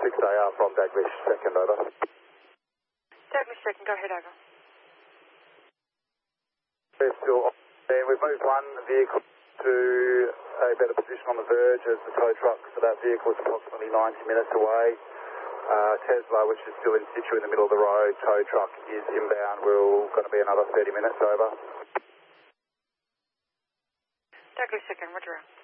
6AR from Daglish, second, over. Daglish, second, go ahead, over. We're still on there. We've moved one vehicle to a better position on the verge as the tow truck for that vehicle is approximately 90 minutes away. Tesla, which is still in situ in the middle of the road, tow truck is inbound. We're going to be another 30 minutes, over. Daglish, second, roger.